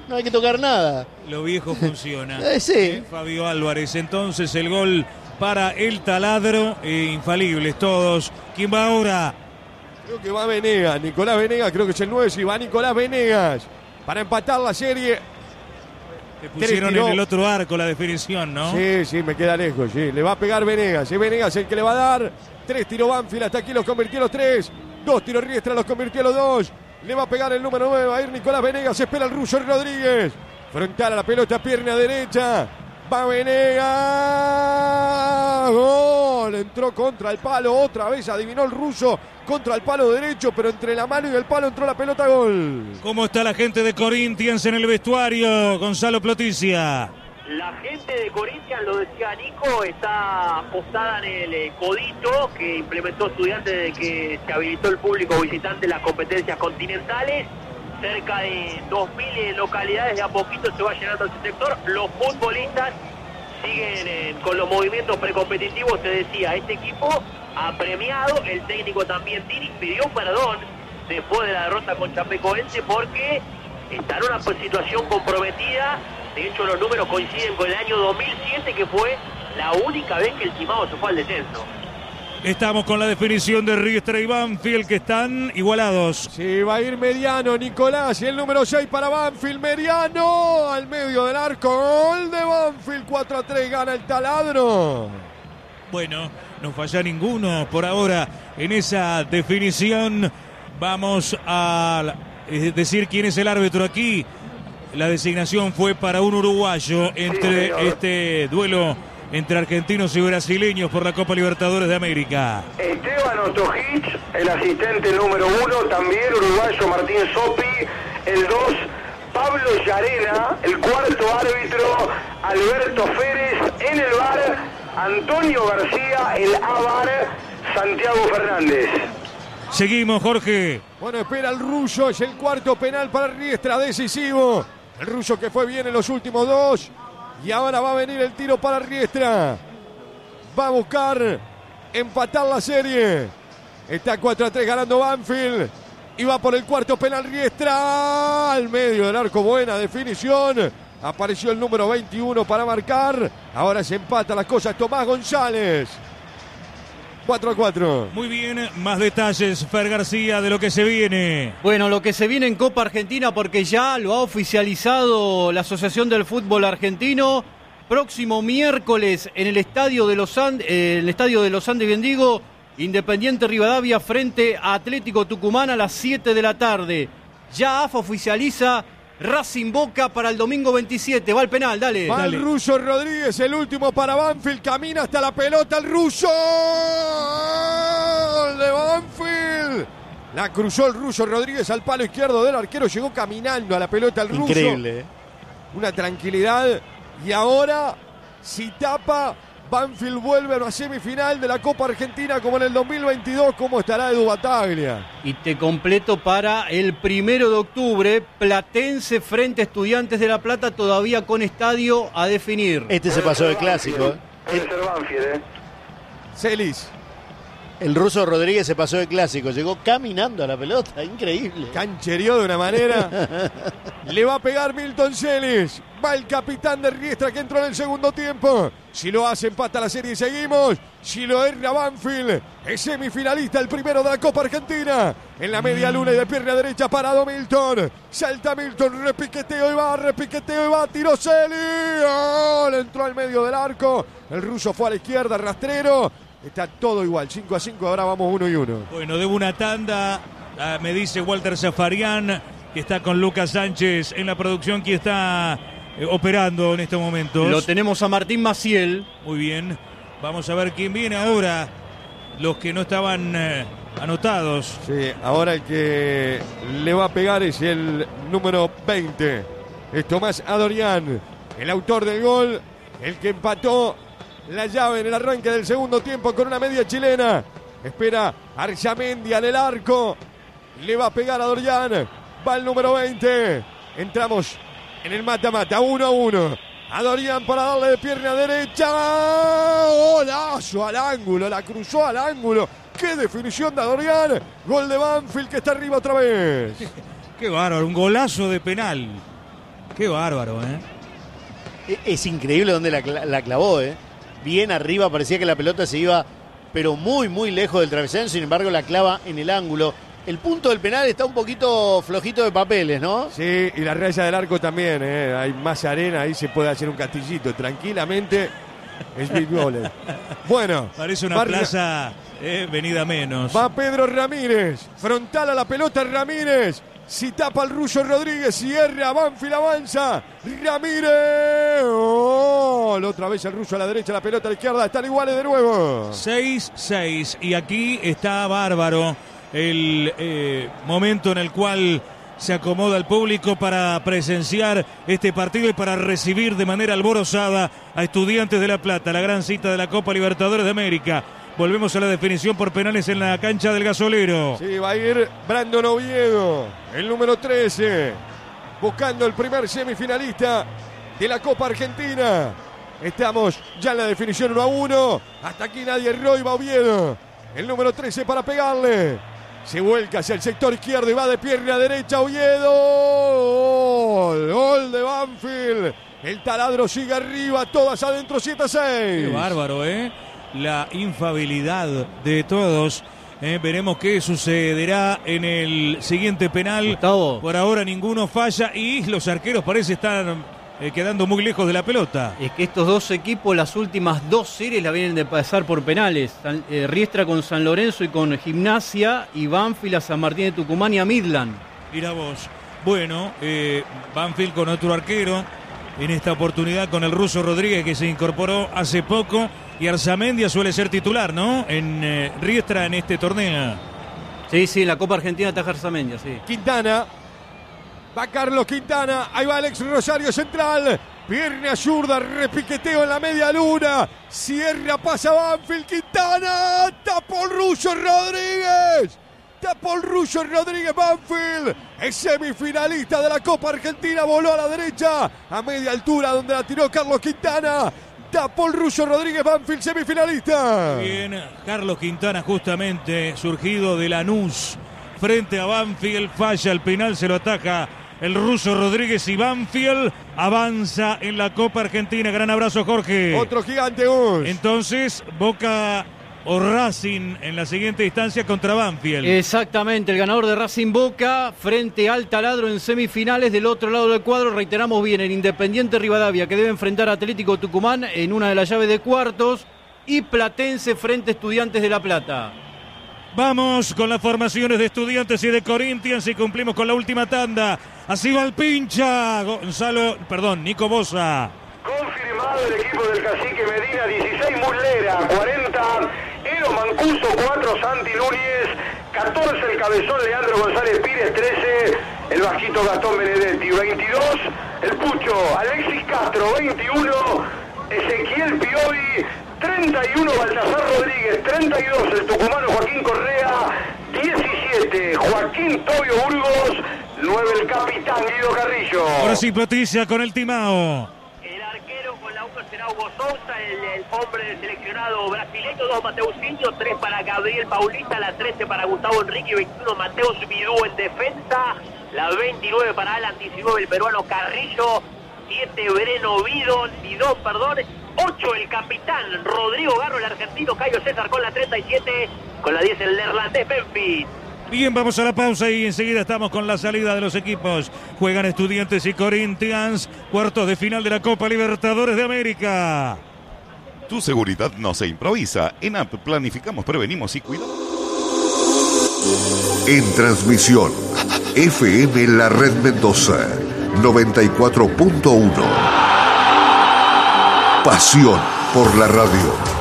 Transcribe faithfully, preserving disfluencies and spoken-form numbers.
no hay que tocar nada. Lo viejo funciona. Eh, sí. Eh, Fabio Álvarez, entonces el gol para el Taladro, eh, infalibles todos. ¿Quién va ahora? Creo que va Venegas, Nicolás Venegas, creo que es el nueve, sí, va Nicolás Venegas para empatar la serie. Te pusieron en el otro arco la definición, ¿no? Sí, sí, me queda lejos, sí. Le va a pegar Venegas, es Venegas el que le va a dar. Tres tiros Banfield, hasta aquí los convirtió los tres. Dos tiros Riestra, los convirtió los dos. Le va a pegar el número nueve, va a ir Nicolás Venegas, espera el ruso Rodríguez. Frontal a la pelota, pierna derecha. Va Venegas. Gol. Entró contra el palo. Otra vez adivinó el ruso contra el palo derecho, pero entre la mano y el palo entró la pelota. Gol. ¿Cómo está la gente de Corinthians en el vestuario? Gonzalo Ploticia. La gente de Corinthians, lo decía Nico, está postada en el eh, codito que implementó Estudiantes desde que se habilitó el público visitante en las competencias continentales. Cerca de dos mil localidades, de a poquito se va llenando ese sector. Los futbolistas siguen eh, con los movimientos precompetitivos. Se decía, este equipo ha premiado, el técnico también Dini pidió perdón después de la derrota con Chapecoense porque está en una situación comprometida. De hecho, los números coinciden con el año dos mil siete, que fue la única vez que el Timado se fue al descenso. Estamos con la definición de Riestra y Banfield, que están igualados. Sí, va a ir Mediano, Nicolás, y el número seis para Banfield. Mediano al medio del arco. Gol de Banfield, cuatro a tres, gana el Taladro. Bueno, no falla ninguno por ahora en esa definición. Vamos a decir quién es el árbitro aquí. La designación fue para un uruguayo entre sí, este duelo entre argentinos y brasileños por la Copa Libertadores de América. Esteban Ostojic, el asistente número uno, también uruguayo Martín Sopi, el dos, Pablo Llarena, el cuarto árbitro, Alberto Férez, en el V A R, Antonio García, el A V A R, Santiago Fernández. Seguimos, Jorge. Bueno, espera el ruso, es el cuarto penal para Riestra, decisivo. El ruso que fue bien en los últimos dos. Y ahora va a venir el tiro para Riestra. Va a buscar empatar la serie. Está cuatro a tres ganando Banfield. Y va por el cuarto penal Riestra. Al medio del arco, buena definición. Apareció el número veintiuno para marcar. Ahora se empata las cosas Tomás González. cuatro a cuatro. Muy bien, más detalles, Fer García, de lo que se viene. Bueno, lo que se viene en Copa Argentina, porque ya lo ha oficializado la Asociación del Fútbol Argentino. Próximo miércoles en el Estadio de los Andes, eh, el Estadio de los Andes, bien digo, Independiente Rivadavia frente a Atlético Tucumán a las siete de la tarde. Ya A F A oficializa Racing Boca para el domingo veintisiete. Va al penal, dale. Va dale. el ruso Rodríguez, el último para Banfield. Camina hasta la pelota el ruso. ¡Gol de Banfield! La cruzó el ruso Rodríguez al palo izquierdo del arquero. Llegó caminando a la pelota el ruso. Increíble. Una tranquilidad. Y ahora, si tapa, Banfield vuelve a una semifinal de la Copa Argentina como en el dos mil veintidós. ¿Cómo estará Edu Bataglia? Y te completo para el primero de octubre, Platense frente a Estudiantes de La Plata, todavía con estadio a definir. Este se pasó de clásico. Puede ser Banfield, ¿eh? Celis. El ruso Rodríguez se pasó de clásico. Llegó caminando a la pelota. Increíble. Canchereó de una manera. Le va a pegar Milton Celis. Va el capitán de Riestra que entró en el segundo tiempo. Si lo hace, empata la serie y seguimos. Si lo erra Banfield, es semifinalista, el primero de la Copa Argentina. En la media luna y de pierna derecha parado Milton. Salta Milton, repiqueteo y va, repiqueteo y va. Tiró Celis. ¡Oh! Le entró al medio del arco. El ruso fue a la izquierda, rastrero. Está todo igual, cinco a cinco, ahora vamos uno y uno. Bueno, debo una tanda, uh, me dice Walter Zafarian, que está con Lucas Sánchez en la producción, que está eh, operando en estos momentos. Lo tenemos a Martín Maciel. Muy bien, vamos a ver quién viene ahora, los que no estaban eh, anotados. Sí, ahora el que le va a pegar es el número veinte, es Tomás Adorián, el autor del gol, el que empató la llave en el arranque del segundo tiempo con una media chilena. Espera Arzamendi en el arco. Le va a pegar a Dorian. Va el número veinte. Entramos en el mata-mata. uno a uno. A Dorian para darle de pierna derecha. Golazo al ángulo. La cruzó al ángulo. ¡Qué definición de Dorian! Gol de Banfield que está arriba otra vez. Qué bárbaro, un golazo de penal. Qué bárbaro, ¿eh? Es, es increíble donde la, la clavó, ¿eh? Bien arriba, parecía que la pelota se iba, pero muy, muy lejos del travesaño, sin embargo la clava en el ángulo. El punto del penal está un poquito flojito de papeles, ¿no? Sí, y la raya del arco también, ¿eh? Hay más arena, ahí se puede hacer un castillito tranquilamente. Es big goal. Bueno. Parece una Barra... plaza eh, venida menos. Va Pedro Ramírez, frontal a la pelota Ramírez. Si tapa el Ruso Rodríguez, cierra, Banfield avanza. Ramírez. Oh, otra vez el Ruso a la derecha, la pelota a la izquierda. Están iguales de nuevo. seis seis. Y aquí está bárbaro el eh, momento en el cual se acomoda el público para presenciar este partido y para recibir de manera alborozada a Estudiantes de La Plata, la gran cita de la Copa Libertadores de América. Volvemos a la definición por penales en la cancha del Gasolero. Sí, va a ir Brandon Oviedo, el número trece, buscando el primer semifinalista de la Copa Argentina. Estamos ya en la definición uno a uno. Hasta aquí nadie erró y va Oviedo, el número trece para pegarle. Se vuelca hacia el sector izquierdo y va de pierna derecha Oviedo. Gol, gol de Banfield. El taladro sigue arriba, todas adentro, siete a seis. Qué bárbaro, ¿eh? La infabilidad de todos. Eh, veremos qué sucederá en el siguiente penal. Gustavo. Por ahora ninguno falla y los arqueros parece estar eh, quedando muy lejos de la pelota. Es que estos dos equipos, las últimas dos series la vienen de pasar por penales. San, eh, Riestra con San Lorenzo y con Gimnasia, y Banfield a San Martín de Tucumán y a Midland. Mira vos. Bueno, eh, Banfield con otro arquero. En esta oportunidad con el Ruso Rodríguez, que se incorporó hace poco. Y Arzamendia suele ser titular, ¿no? En eh, Riestra en este torneo. Sí, sí, en la Copa Argentina está Arzamendia, sí. Quintana. Va Carlos Quintana. Ahí va Alex Rosario central. Pierna zurda, repiqueteo en la media luna. Cierra, pasa Banfield. Quintana. Tapó el Ruso Rodríguez. Tapó el Ruso Rodríguez. Banfield es semifinalista de la Copa Argentina. Voló a la derecha a media altura donde la tiró Carlos Quintana. Tapó el Ruso Rodríguez. Banfield semifinalista. Bien, Carlos Quintana justamente surgido de Lanús frente a Banfield. Falla el penal, se lo ataca el Ruso Rodríguez y Banfield avanza en la Copa Argentina. Gran abrazo, Jorge. Otro gigante Gus. Entonces, Boca o Racing en la siguiente instancia contra Banfield. Exactamente, el ganador de Racing Boca frente al Taladro en semifinales. Del otro lado del cuadro, reiteramos bien, el Independiente Rivadavia, que debe enfrentar a Atlético Tucumán en una de las llaves de cuartos, y Platense frente a Estudiantes de La Plata. Vamos con las formaciones de Estudiantes y de Corinthians y cumplimos con la última tanda. Así va el pincha Gonzalo, perdón, Nico Bosa. Confirmado el equipo del Cacique Medina, dieciséis Muslera, cuarenta Ero Mancuso, cuatro Santi Núñez, catorce el cabezón Leandro González Pires, trece el bajito Gastón Benedetti, veintidós el Pucho Alexis Castro, veintiuno Ezequiel Piovi, treinta y uno Baltasar Rodríguez, treinta y dos el tucumano Joaquín Correa, diecisiete Joaquín Tobio Burgos, nueve el capitán Guido Carrillo. Ahora sí, Patricia con el timao. El arquero con la uno será Hugo Sousa, el, el hombre del seleccionado brasileño, dos Mateusinho, tres para Gabriel Paulista, la trece para Gustavo Enrique, veintiuno Mateus Vidú en defensa, la veintinueve para Alan, diecinueve el peruano Carrillo, siete Breno Vidón, Vidón, perdón, ocho el capitán Rodrigo Garro, el argentino Cayo César con la treinta y siete, con la diez el neerlandés Memphis. Bien, vamos a la pausa y enseguida estamos con la salida de los equipos. Juegan Estudiantes y Corinthians, cuartos de final de la Copa Libertadores de América. Tu seguridad no se improvisa. En A P planificamos, prevenimos y cuidamos. En transmisión, F M La Red Mendoza, noventa y cuatro punto uno. Pasión por la radio.